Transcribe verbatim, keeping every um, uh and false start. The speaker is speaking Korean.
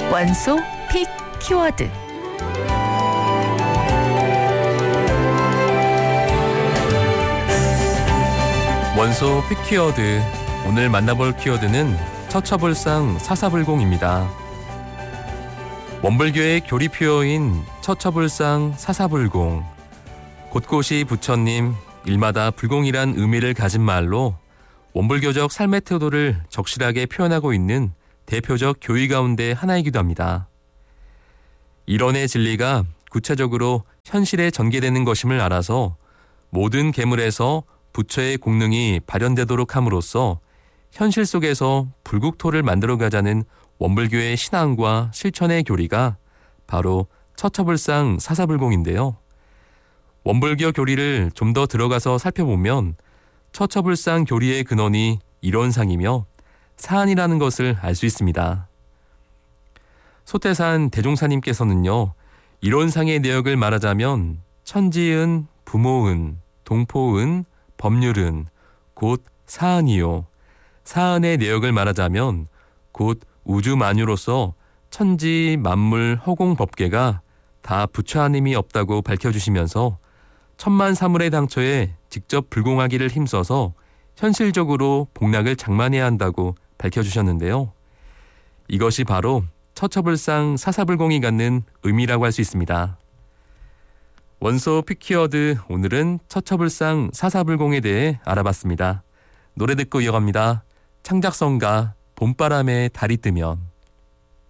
원소 픽 키워드. 원소 픽 키워드. 오늘 만나볼 키워드는 처처불상 사사불공입니다. 원불교의 교리표어인 처처불상 사사불공. 곳곳이 부처님, 일마다 불공이란 의미를 가진 말로 원불교적 삶의 태도를 적실하게 표현하고 있는 대표적 교의 가운데 하나이기도 합니다. 일원의 진리가 구체적으로 현실에 전개되는 것임을 알아서 모든 계물에서 부처의 공능이 발현되도록 함으로써 현실 속에서 불국토를 만들어가자는 원불교의 신앙과 실천의 교리가 바로 처처불상 사사불공인데요. 원불교 교리를 좀 더 들어가서 살펴보면 처처불상 교리의 근원이 이론상이며 사안이라는 것을 알 수 있습니다. 소태산 대종사님께서는요, 이론상의 내역을 말하자면 천지은, 부모은, 동포은, 법률은 곧 사안이요. 사안의 내역을 말하자면 곧 우주만유로서 천지, 만물, 허공, 법계가 다 부처 하님이 없다고 밝혀주시면서 천만 사물의 당처에 직접 불공하기를 힘써서 현실적으로 복락을 장만해야 한다고 밝혀주셨는데요. 이것이 바로 처처불상 사사불공이 갖는 의미라고 할 수 있습니다. 원소 픽키워드, 오늘은 처처불상 사사불공에 대해 알아봤습니다. 노래 듣고 이어갑니다. 창작성가 봄바람에 달이 뜨면.